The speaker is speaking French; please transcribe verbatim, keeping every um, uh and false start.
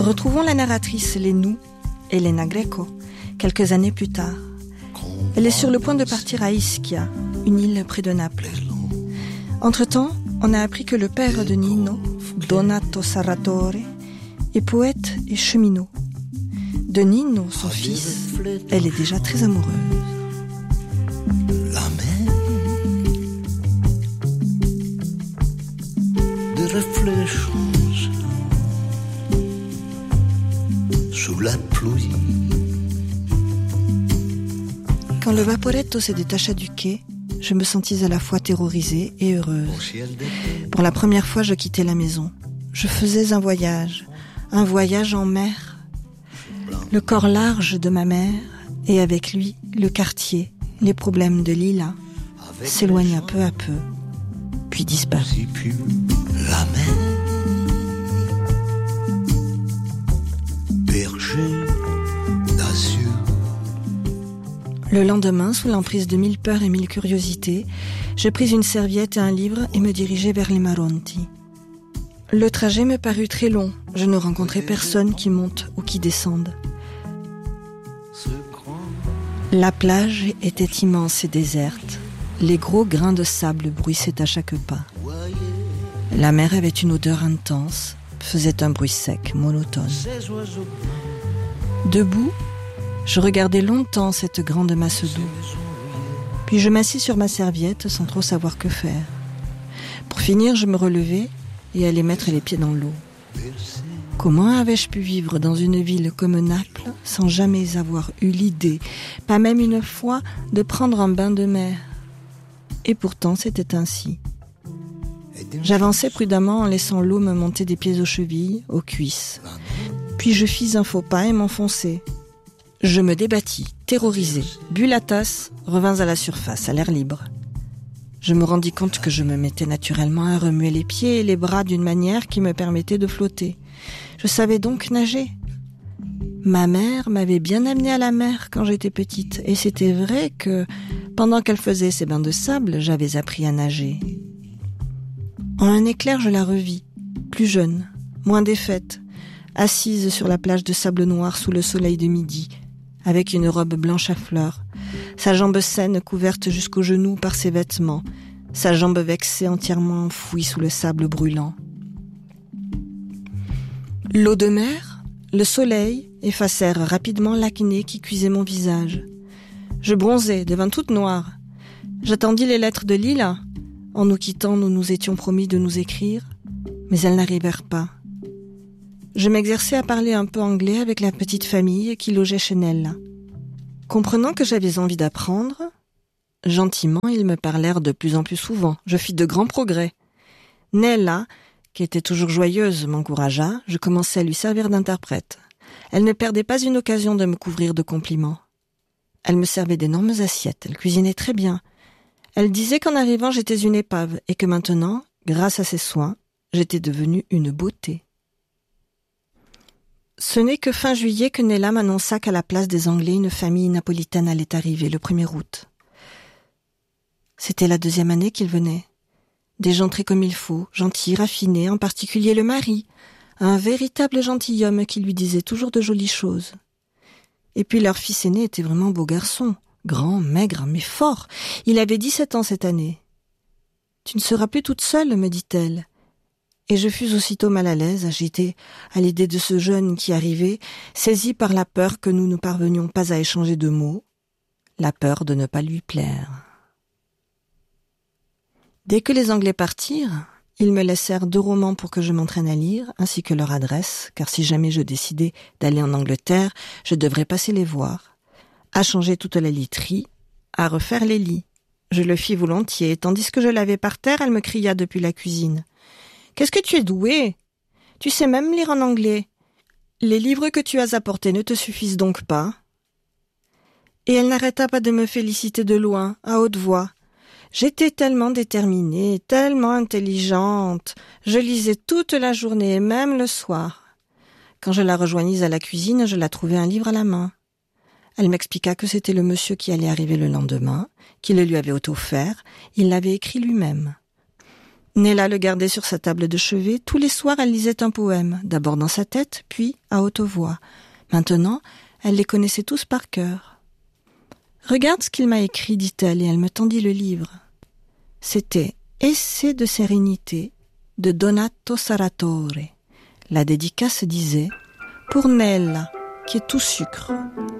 Retrouvons la narratrice Lénou, Elena Greco, quelques années plus tard. Elle est sur le point de partir à Ischia, une île près de Naples. Entre-temps, on a appris que le père de Nino, Donato Sarratore, est poète et cheminot. De Nino, son fils, elle est déjà très amoureuse. La mer de reflets change sous la pluie. Quand le vaporetto se détacha du quai, je me sentis à la fois terrorisée et heureuse. Pour la première fois, je quittais la maison. Je faisais un voyage, un voyage en mer. Le corps large de ma mère, et avec lui, le quartier, les problèmes de Lila, s'éloigna peu à peu, puis disparut. La mer, berger d'azur. Le lendemain, sous l'emprise de mille peurs et mille curiosités, je pris une serviette et un livre et me dirigeai vers les Maronti. Le trajet me parut très long. Je ne rencontrai personne qui monte ou qui descende. La plage était immense et déserte. Les gros grains de sable bruissaient à chaque pas. La mer avait une odeur intense, faisait un bruit sec, monotone. Debout, je regardais longtemps cette grande masse d'eau. Puis je m'assis sur ma serviette sans trop savoir que faire. Pour finir, je me relevai et allai mettre les pieds dans l'eau. Comment avais-je pu vivre dans une ville comme Naples sans jamais avoir eu l'idée, pas même une fois, de prendre un bain de mer? Et pourtant, c'était ainsi. J'avançais prudemment en laissant l'eau me monter des pieds aux chevilles, aux cuisses. Puis je fis un faux pas et m'enfonçai. Je me débattis, terrorisée, bus la tasse, revins à la surface, à l'air libre. Je me rendis compte que je me mettais naturellement à remuer les pieds et les bras d'une manière qui me permettait de flotter. Je savais donc nager. Ma mère m'avait bien amenée à la mer quand j'étais petite, et c'était vrai que, pendant qu'elle faisait ses bains de sable, j'avais appris à nager. En un éclair, je la revis, plus jeune, moins défaite, assise sur la plage de sable noir sous le soleil de midi, avec une robe blanche à fleurs, sa jambe saine couverte jusqu'aux genoux par ses vêtements, sa jambe vexée entièrement enfouie sous le sable brûlant. L'eau de mer, le soleil effacèrent rapidement l'acné qui cuisait mon visage. Je bronzai, devint toute noire. J'attendis les lettres de Lila. En nous quittant, nous nous étions promis de nous écrire, mais elles n'arrivèrent pas. Je m'exerçais à parler un peu anglais avec la petite famille qui logeait chez Nella. Comprenant que j'avais envie d'apprendre, gentiment, ils me parlèrent de plus en plus souvent. Je fis de grands progrès. Nella, qui était toujours joyeuse, m'encouragea. Je commençai à lui servir d'interprète. Elle ne perdait pas une occasion de me couvrir de compliments. Elle me servait d'énormes assiettes. Elle cuisinait très bien. Elle disait qu'en arrivant, j'étais une épave et que maintenant, grâce à ses soins, j'étais devenue une beauté. Ce n'est que fin juillet que Nella m'annonça qu'à la place des Anglais, une famille napolitaine allait arriver le premier août. C'était la deuxième année qu'ils venaient. Des gens très comme il faut, gentils, raffinés, en particulier le mari, un véritable gentilhomme qui lui disait toujours de jolies choses. Et puis leur fils aîné était vraiment beau garçon, grand, maigre, mais fort. Il avait dix-sept ans cette année. « Tu ne seras plus toute seule, me dit-elle. » Et je fus aussitôt mal à l'aise, agitée à l'idée de ce jeune qui arrivait, saisie par la peur que nous ne parvenions pas à échanger de mots, la peur de ne pas lui plaire. Dès que les Anglais partirent, ils me laissèrent deux romans pour que je m'entraîne à lire, ainsi que leur adresse, car si jamais je décidais d'aller en Angleterre, je devrais passer les voir, à changer toute la literie, à refaire les lits. Je le fis volontiers, et tandis que je l'avais par terre, elle me cria depuis la cuisine. « Qu'est-ce que tu es douée ? Tu sais même lire en anglais. Les livres que tu as apportés ne te suffisent donc pas ?» Et elle n'arrêta pas de me féliciter de loin, à haute voix. J'étais tellement déterminée, tellement intelligente. Je lisais toute la journée et même le soir. Quand je la rejoignis à la cuisine, je la trouvai un livre à la main. Elle m'expliqua que c'était le monsieur qui allait arriver le lendemain, qu'il le lui avait offert, il l'avait écrit lui-même. Nella le gardait sur sa table de chevet. Tous les soirs, elle lisait un poème, d'abord dans sa tête, puis à haute voix. Maintenant, elle les connaissait tous par cœur. « Regarde ce qu'il m'a écrit, dit-elle, et elle me tendit le livre. C'était « Essai de sérénité » de Donato Saratore. La dédicace disait « Pour Nella, qui est tout sucre